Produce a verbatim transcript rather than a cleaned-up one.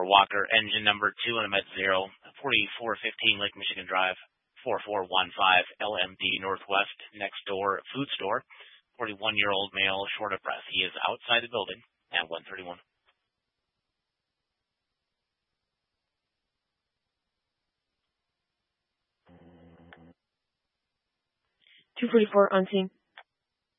four Walker, engine number two on a Met Zero, forty-four fifteen Lake Michigan Drive, four four one five L M D Northwest, next door food store, forty-one-year-old male, short of breath. He is outside the building at one thirty-one. two forty-four on scene.